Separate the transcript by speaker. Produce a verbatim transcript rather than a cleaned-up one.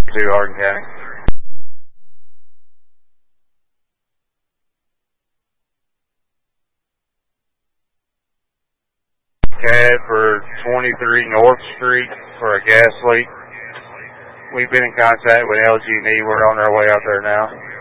Speaker 1: to Hardin County. C A D for twenty-three North Street for a gas leak. We've been in contact with L G and E. We're on our way out there now.